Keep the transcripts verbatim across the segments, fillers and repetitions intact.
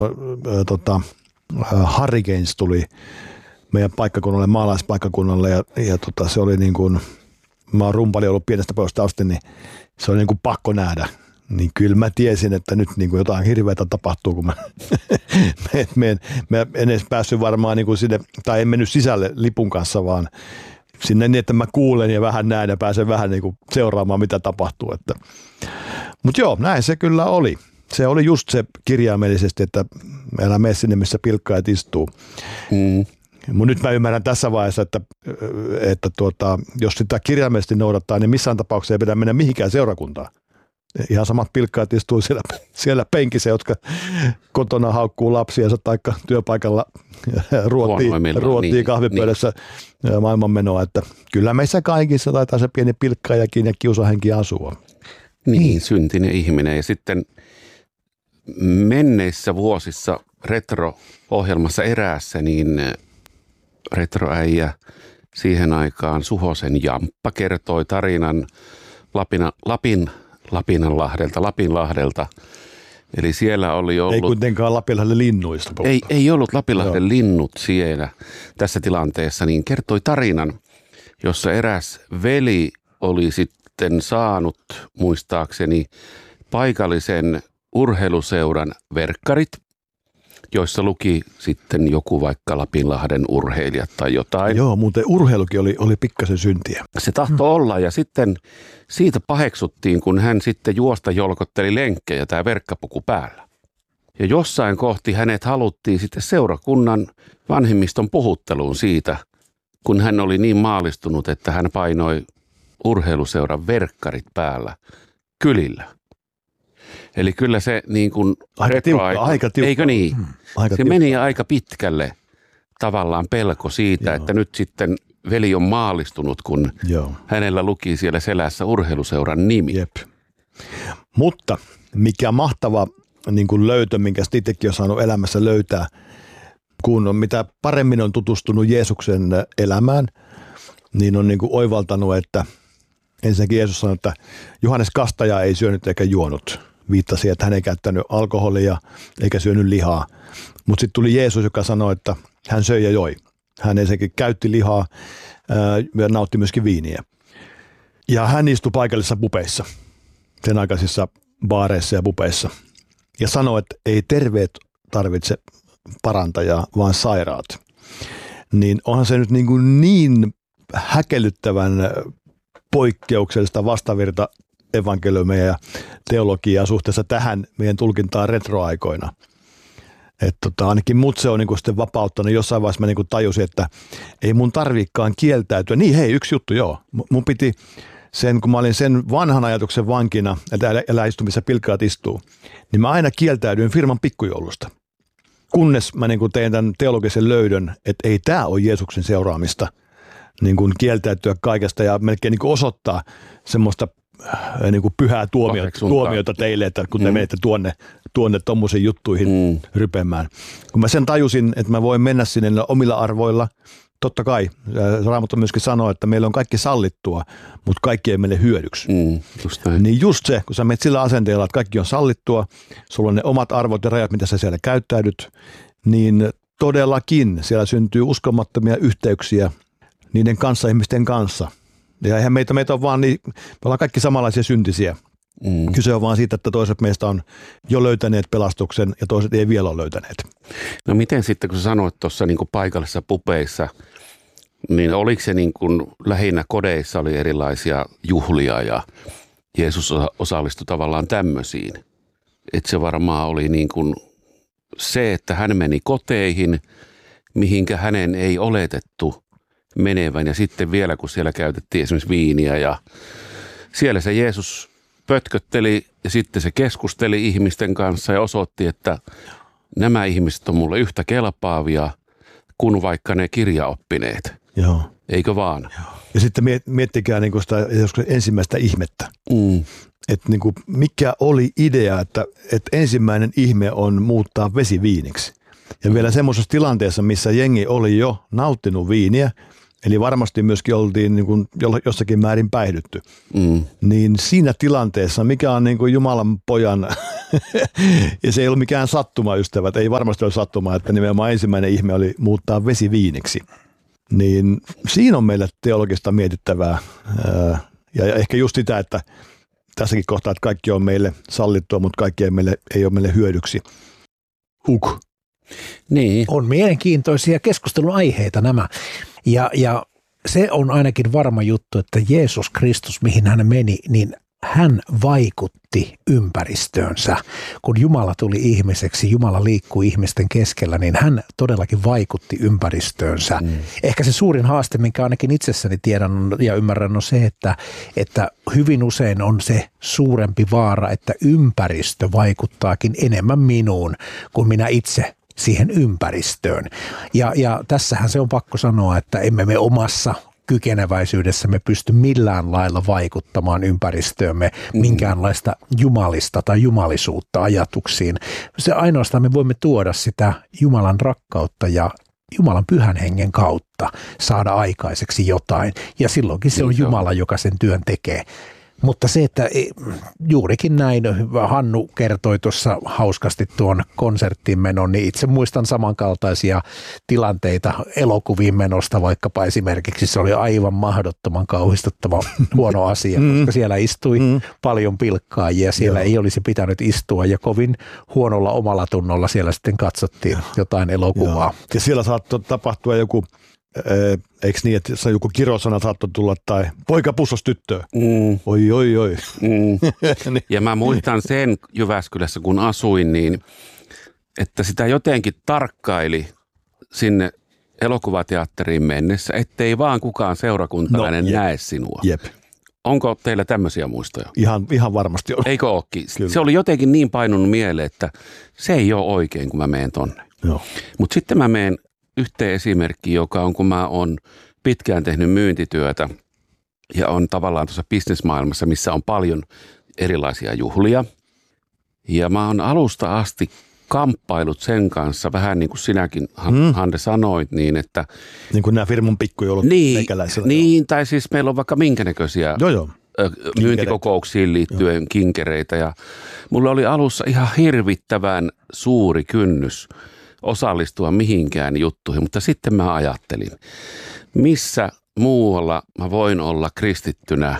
ää, tota, Hurricanes tuli meidän paikkakunnalle, maalaispaikkakunnalle ja, ja tota, se oli niin kuin, mä oon rumpali ollut pienestä pojasta asti, niin se oli niin kuin pakko nähdä. Niin kyllä mä tiesin, että nyt niin kuin jotain hirveätä tapahtuu, kun mä, mä, mä, mä en edes päässyt varmaan niin kuin sinne, tai en mennyt sisälle lipun kanssa, vaan sinne niin, että mä kuulen ja vähän näen ja pääsen vähän niin kuin seuraamaan, mitä tapahtuu. Mutta joo, näin se kyllä oli. Se oli just se kirjaimellisesti, että älä mene sinne, missä pilkkaat istuu. Mm. Mutta nyt mä ymmärrän tässä vaiheessa, että, että tuota, jos sitä kirjaimellisesti noudattaa, niin missään tapauksessa ei pidä mennä mihinkään seurakuntaan. Ihan samat pilkkaat istuu siellä, siellä penkissä, jotka kotona haukkuu lapsiansa tai työpaikalla ruottii, ruottii niin, kahvipöydässä niin. maailmanmenoa. Että kyllä meissä kaikissa taitaa se pieni pilkkaajakin ja kiusahenki asua. Niin, syntinen ihminen. Ja sitten menneissä vuosissa retro-ohjelmassa eräässä, niin retroäijä siihen aikaan Suhosen Jamppa kertoi tarinan Lapina, Lapin Lapinanlahdelta, Lapinlahdelta. Eli siellä oli ollut... Ei kuitenkaan Lapinlahden linnuista. Ei, ei ollut Lapinlahden Joo. linnut siellä tässä tilanteessa, niin kertoi tarinan, jossa eräs veli oli sitten saanut muistaakseni paikallisen urheiluseuran verkkarit, joissa luki sitten joku vaikka Lapinlahden urheilijat tai jotain. Joo, muuten urheilukin oli, oli pikkasen syntiä. Se tahtoi hmm. olla ja sitten siitä paheksuttiin, kun hän sitten juosta jolkotteli lenkkejä tämä verkkapuku päällä. Ja jossain kohti hänet haluttiin sitten seurakunnan vanhemmiston puhutteluun siitä, kun hän oli niin maalistunut, että hän painoi urheiluseuran verkkarit päällä kylillä. Eli kyllä se niin kuin aika tiukka, aika tiukka. Eikö niin? Hmm, aika se tiukka. meni aika pitkälle tavallaan pelko siitä, Joo. että nyt sitten veli on maalistunut, kun Joo. hänellä luki siellä selässä urheiluseuran nimi. Jep. Mutta mikä mahtava niin kuin löytö, minkä itsekin on saanut elämässä löytää, kun on, mitä paremmin on tutustunut Jeesuksen elämään, niin on niin kuin oivaltanut, että ensinnäkin Jeesus sanoi, että Johannes Kastaja ei syönyt eikä juonut. Viittasi, että hän ei käyttänyt alkoholia eikä syönyt lihaa. Mutta sitten tuli Jeesus, joka sanoi, että hän söi ja joi. Hän ensinnäkin käytti lihaa ää, ja nautti myöskin viiniä. Ja hän istui paikallisissa pupeissa, sen aikaisissa baareissa ja pupeissa. Ja sanoi, että ei terveet tarvitse parantajaa, vaan sairaat. Niin onhan se nyt niin, kuin niin häkellyttävän poikkeuksellista vastavirta evankeliumia ja teologiaa suhteessa tähän meidän tulkintaan retroaikoina. Että tota, ainakin mut se on niinku sitten vapauttanut. Jossain vaiheessa mä niinku tajusin, että ei mun tarviikaan kieltäytyä. Niin hei, yksi juttu joo. Mun piti sen, kun mä olin sen vanhan ajatuksen vankina, että älä, älä istu missä pilkkaat istuu, niin mä aina kieltäydyin firman pikkujoulusta. Kunnes mä niinku tein tämän teologisen löydön, että ei tää ole Jeesuksen seuraamista. Niin kuin kieltäytyä kaikesta ja melkein niin kuin osoittaa semmoista niin kuin pyhää tuomiota, tuomiota teille, että kun te mm. menette tuonne, tuonne tommosiin juttuihin mm. rypemään. Kun mä sen tajusin, että mä voin mennä sinne omilla arvoilla, totta kai, Raamattu myöskin sanoo, että meillä on kaikki sallittua, mutta kaikki ei meille hyödyksi. Mm, just niin just se, kun sä menet sillä asenteella, että kaikki on sallittua, sulla on ne omat arvot ja rajat, mitä sä siellä käyttäydyt, niin todellakin siellä syntyy uskomattomia yhteyksiä niiden kanssa, ihmisten kanssa. Ja eihän meitä, meitä on vaan niin, me ollaan kaikki samanlaisia syntisiä. Mm. Kyse on vaan siitä, että toiset meistä on jo löytäneet pelastuksen ja toiset ei vielä ole löytäneet. No miten sitten, kun sä sanoit tuossa niin kuin paikallisissa pupeissa, niin oliko se niin kuin lähinnä kodeissa oli erilaisia juhlia ja Jeesus osallistui tavallaan tämmöisiin? Että se varmaan oli niin kuin se, että hän meni koteihin, mihinkä hänen ei oletettu menevän ja sitten vielä kun siellä käytettiin esimerkiksi viiniä ja siellä se Jeesus pötkötteli ja sitten se keskusteli ihmisten kanssa ja osoitti, että nämä ihmiset on mulle yhtä kelpaavia kuin vaikka ne kirjaoppineet. Joo. Eikö vaan? Joo. Ja sitten miettikää niin kuin sitä ensimmäistä ihmettä. Mm. Että niin kuin mikä oli idea, että, että ensimmäinen ihme on muuttaa vesi viiniksi. Ja vielä semmoisessa tilanteessa, missä jengi oli jo nauttinut viiniä, eli varmasti myöskin oltiin niin kuin jossakin määrin päihdytty, mm. niin siinä tilanteessa, mikä on niin kuin Jumalan pojan Ja se ei ollut mikään sattuma, ystävät. Ei varmasti ole sattuma, että nimenomaan ensimmäinen ihme oli muuttaa vesi viiniksi. Niin siinä on meille teologista mietittävää. Ja ehkä just sitä, että tässäkin kohtaa, että kaikki on meille sallittua, mutta kaikki ei, meille, ei ole meille hyödyksi. Uk. Niin. On mielenkiintoisia keskustelun aiheita nämä. Ja, ja se on ainakin varma juttu, että Jeesus Kristus, mihin hän meni, niin hän vaikutti ympäristöönsä. Kun Jumala tuli ihmiseksi, Jumala liikkui ihmisten keskellä, niin hän todellakin vaikutti ympäristöönsä. Mm. Ehkä se suurin haaste, minkä ainakin itsessäni tiedän ja ymmärrän, on se, että, että hyvin usein on se suurempi vaara, että ympäristö vaikuttaakin enemmän minuun kuin minä itse siihen ympäristöön. Ja, ja tässähän se on pakko sanoa, että emme me omassa kykeneväisyydessämme pysty millään lailla vaikuttamaan ympäristöömme minkäänlaista jumalista tai jumalisuutta ajatuksiin. Se ainoastaan me voimme tuoda sitä Jumalan rakkautta ja Jumalan pyhän hengen kautta saada aikaiseksi jotain. Ja silloinkin se on Jumala, joka sen työn tekee. Mutta se, että juurikin näin, Hannu kertoi tuossa hauskasti tuon konserttiin menon, niin itse muistan samankaltaisia tilanteita elokuviin menosta, vaikkapa esimerkiksi se oli aivan mahdottoman kauhistuttava huono asia, koska siellä istui mm. paljon pilkkaajia, siellä Joo. ei olisi pitänyt istua ja kovin huonolla omalla tunnolla siellä sitten katsottiin jotain elokuvaa. Joo. Ja siellä saattoi tapahtua joku eikö niin, että se joku kirosana saattoi tulla tai poika pussos tyttöä? Mm. Oi, oi, oi. Mm. Ja mä muistan sen Jyväskylässä, kun asuin, niin että sitä jotenkin tarkkaili sinne elokuvateatteriin mennessä, ettei vaan kukaan seurakuntalainen no, näe sinua. Jep. Onko teillä tämmöisiä muistoja? Ihan, ihan varmasti on. Eikö ookin? Se oli jotenkin niin painunut mieleen, että se ei ole oikein, kun mä menen tonne. Mutta sitten mä menen yhteen esimerkkiin, joka on, kun mä oon pitkään tehnyt myyntityötä ja on tavallaan tuossa bisnesmaailmassa, missä on paljon erilaisia juhlia. Ja mä oon alusta asti kamppailut sen kanssa, vähän niin kuin sinäkin, mm. Hande, sanoit, niin että... Niin kuin nämä firmun pikkujoulut niin, meikäläisellä. Niin, tai siis meillä on vaikka minkä näköisiä joo, joo. myyntikokouksiin liittyen joo. kinkereitä. Ja mulla oli alussa ihan hirvittävän suuri kynnys osallistua mihinkään juttuihin, mutta sitten mä ajattelin, missä muualla mä voin olla kristittynä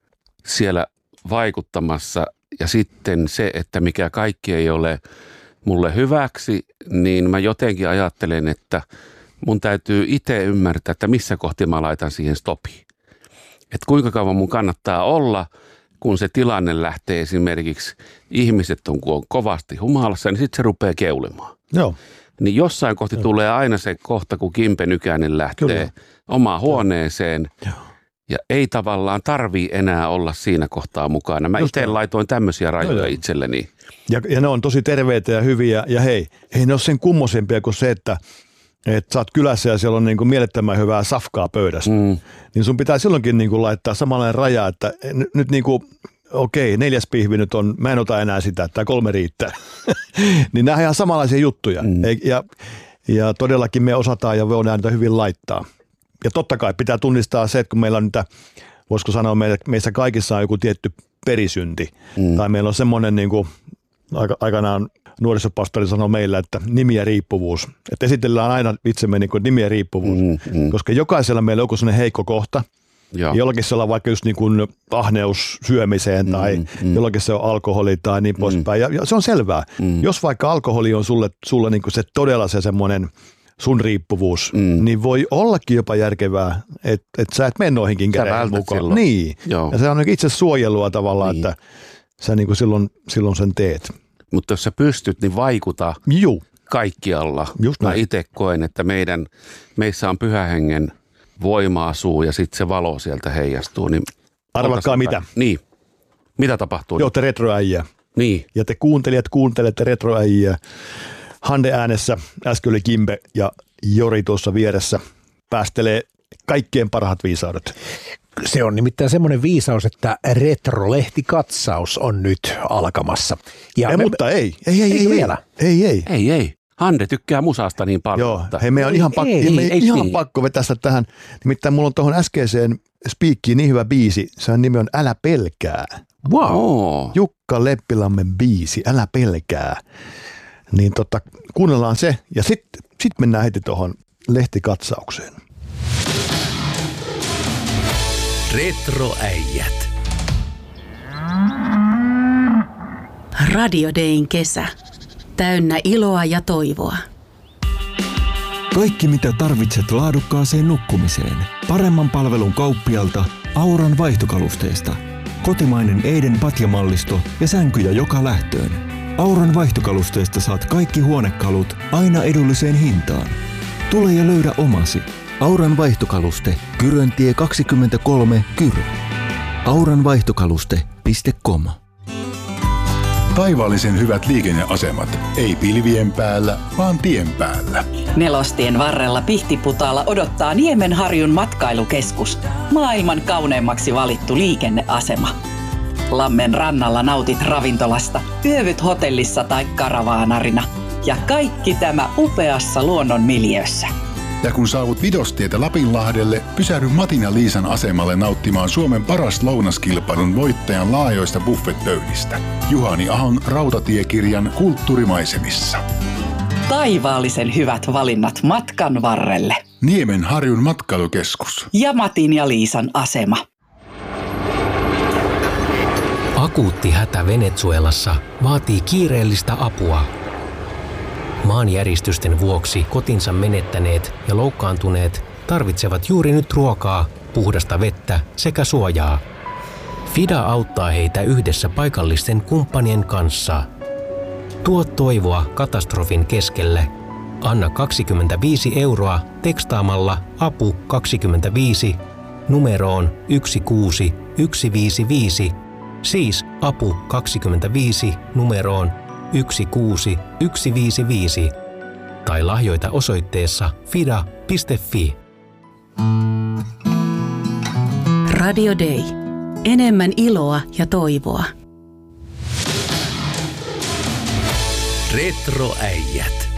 siellä vaikuttamassa ja sitten se, että mikä kaikki ei ole mulle hyväksi, niin mä jotenkin ajattelen, että mun täytyy itse ymmärtää, että missä kohti mä laitan siihen stopiin. Että kuinka kauan mun kannattaa olla, kun se tilanne lähtee esimerkiksi, ihmiset on, kun on kovasti humalassa, niin sitten se rupeaa keulemaan. Joo. Niin jossain kohti Joo. tulee aina se kohta, kun Kimpe Nykänen lähtee Kyllä. omaan huoneeseen. Joo. Ja ei tavallaan tarvii enää olla siinä kohtaa mukana. Mä itse laitoin tämmöisiä rajoja Joo, itselleni. Ja, ja ne on tosi terveitä ja hyviä. Ja hei, ei ne ole sen kummosempia kuin se, että, että sä oot kylässä ja siellä on niin kuin mielettömän hyvää safkaa pöydässä. Mm. Niin sun pitää silloinkin niin kuin laittaa samanlainen raja, että n- nyt niin kuin okei, neljäs pihvi nyt on, mä en ota enää sitä, että kolme riittää. Niin nämä on ihan samanlaisia juttuja. Mm. Ja, ja todellakin me osataan ja voidaan niitä hyvin laittaa. Ja totta kai pitää tunnistaa se, että kun meillä on niitä, voisiko sanoa, meissä kaikissa on joku tietty perisynti. Mm. Tai meillä on semmoinen, niin kuin aikanaan nuorisopastori sanoi meillä, että nimi ja riippuvuus. Että esitellään aina itsemme niin kuin nimi ja riippuvuus. Mm, mm. Koska jokaisella meillä on joku sellainen heikko kohta. Joo. Jollakin se on vaikka just niin kuin ahneus syömiseen tai mm, mm. jollakin se on alkoholi tai niin poispäin. Mm. Ja se on selvää. Mm. Jos vaikka alkoholi on sulle, sulle niin kuin se todella se semmoinen sun riippuvuus, mm. niin voi ollakin jopa järkevää, että et sä et mene noihin kinkereihin mukaan. Silloin. Niin. Joo. Ja se on itse suojelua tavallaan, niin. Että sä niin kuin silloin, silloin sen teet. Mutta jos sä pystyt, niin vaikuta Juu. kaikkialla. Just Mä itse koen, että meidän, meissä on Pyhän Hengen voima asuu ja sitten se valo sieltä heijastuu. Niin arvatkaa mitä. Niin. Mitä tapahtuu? Joo, te retroäijä. Niin. Ja te kuuntelijat kuuntelette retroäijä. Hande äänessä, äsken oli Kimpe ja Jori tuossa vieressä päästelee kaikkien parhaat viisaudet. Se on nimittäin semmoinen viisaus, että retrolehtikatsaus on nyt alkamassa. Ja ei, me, mutta ei. Ei, ei, ei, ei, vielä. ei, ei. Ei, ei. Hande tykkää musasta niin paljon. Joo, hei, me on ihan, pakko, ei, me ei, ihan niin. pakko vetästä tähän. Nimittäin mulla on tuohon äskeiseen spiikkiin niin hyvä biisi. Sen nimi on Älä pelkää. Wow. Jukka Leppilammen biisi, Älä pelkää. Niin tota, kuunnellaan se ja sitten sit mennään heti tuohon lehtikatsaukseen. Retroäijät. Radio Dayn kesä. Täynnä iloa ja toivoa. Kaikki mitä tarvitset laadukkaaseen nukkumiseen. Paremman palvelun kauppialta Auran vaihtokalusteesta. Kotimainen Eiden patjamallisto ja sänkyjä joka lähtöön. Auran vaihtokalusteesta saat kaikki huonekalut aina edulliseen hintaan. Tule ja löydä omasi. Auran vaihtokaluste, Kyröntie kaksikymmentäkolme, Kyrö. auranvaihtokaluste piste com. Taivaallisen hyvät liikenneasemat. Ei pilvien päällä, vaan tien päällä. Nelostien varrella Pihtiputaalla odottaa Niemenharjun matkailukeskus. Maailman kauneimmaksi valittu liikenneasema. Lammen rannalla nautit ravintolasta, yövyt hotellissa tai karavaanarina. Ja kaikki tämä upeassa luonnon miljöössä. Ja kun saavut Vidostietä Lapinlahdelle, pysähdy Matin ja Liisan asemalle nauttimaan Suomen paras lounaskilpailun voittajan laajoista buffetpöydistä. Juhani Ahon rautatiekirjan Kulttuurimaisemissa. Taivaallisen hyvät valinnat matkan varrelle. Niemenharjun matkailukeskus. Ja Matin ja Liisan asema. Akuutti hätä Venezuelassa vaatii kiireellistä apua. Maanjäristysten vuoksi kotinsa menettäneet ja loukkaantuneet tarvitsevat juuri nyt ruokaa, puhdasta vettä sekä suojaa. FIDA auttaa heitä yhdessä paikallisten kumppanien kanssa. Tuo toivoa katastrofin keskelle. Anna kaksikymmentäviisi euroa tekstaamalla apu kaksikymmentäviisi numeroon yksi kuusi yksi viisi viisi, siis apu kaksikymmentäviisi numeroon yksi kuusi yksi viisi viisi tai lahjoita osoitteessa fida piste fi. Radio Day. Enemmän iloa ja toivoa. Retroäijät.